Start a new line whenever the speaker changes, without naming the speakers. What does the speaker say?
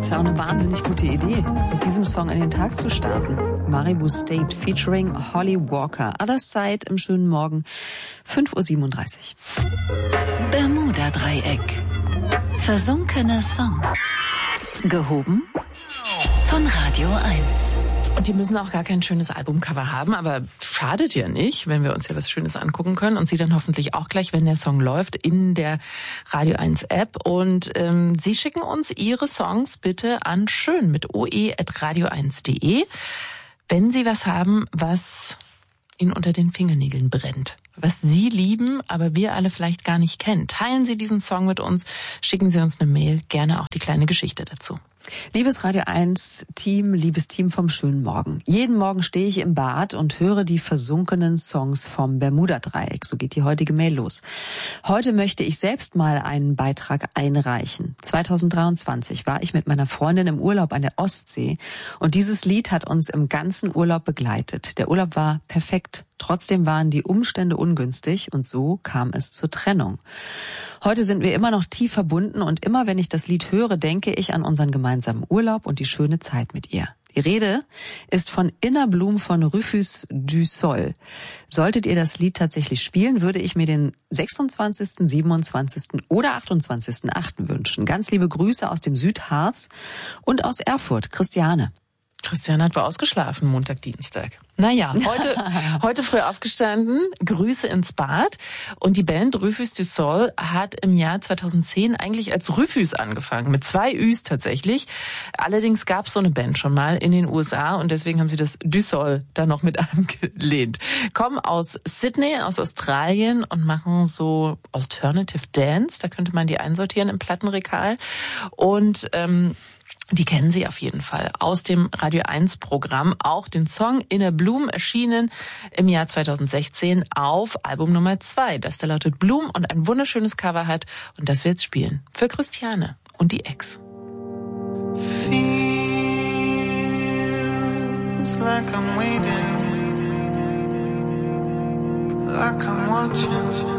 ist ja auch eine wahnsinnig gute Idee, mit diesem Song in den Tag zu starten. Maribu State featuring Holly Walker. Other Side im schönen Morgen, 5:37 Uhr.
Bermuda-Dreieck. Versunkene Songs. Gehoben von Radio 1.
Und die müssen auch gar kein schönes Albumcover haben, aber schadet ja nicht, wenn wir uns ja was Schönes angucken können und Sie dann hoffentlich auch gleich, wenn der Song läuft, in der Radio 1 App. Und Sie schicken uns Ihre Songs bitte an schön mit oe@radio1.de, wenn Sie was haben, was Ihnen unter den Fingernägeln brennt, was Sie lieben, aber wir alle vielleicht gar nicht kennen. Teilen Sie diesen Song mit uns, schicken Sie uns eine Mail, gerne auch die kleine Geschichte dazu.
Liebes Radio 1 Team, liebes Team vom schönen Morgen. Jeden Morgen stehe ich im Bad und höre die versunkenen Songs vom Bermuda-Dreieck. So geht die heutige Mail los. Heute möchte ich selbst mal einen Beitrag einreichen. 2023 war ich mit meiner Freundin im Urlaub an der Ostsee und dieses Lied hat uns im ganzen Urlaub begleitet. Der Urlaub war perfekt. Trotzdem waren die Umstände ungünstig und so kam es zur Trennung. Heute sind wir immer noch tief verbunden und immer wenn ich das Lied höre, denke ich an unseren gemeinsamen Urlaub und die schöne Zeit mit ihr. Die Rede ist von Inner Bloom von Rufus du Sol. Solltet ihr das Lied tatsächlich spielen, würde ich mir den 26., 27. oder 28.8. wünschen. Ganz liebe Grüße aus dem Südharz und aus Erfurt. Christiane.
Christiane hat wohl ausgeschlafen, Montag, Dienstag. Naja, heute früh aufgestanden, Grüße ins Bad. Und die Band Rufus du Sol hat im Jahr 2010 eigentlich als Rufus angefangen, mit 2 Üs tatsächlich. Allerdings gab es so eine Band schon mal in den USA und deswegen haben sie das du Sol da noch mit angelehnt. Kommen aus Sydney, aus Australien und machen so Alternative Dance, da könnte man die einsortieren im Plattenregal. Und die kennen Sie auf jeden Fall aus dem Radio 1 Programm. Auch den Song Inner Bloom erschienen im Jahr 2016 auf Album Nummer 2, das da lautet Bloom und ein wunderschönes Cover hat. Und das wir jetzt spielen. Für Christiane und die Ex.
Feels like I'm waiting, like I'm watching.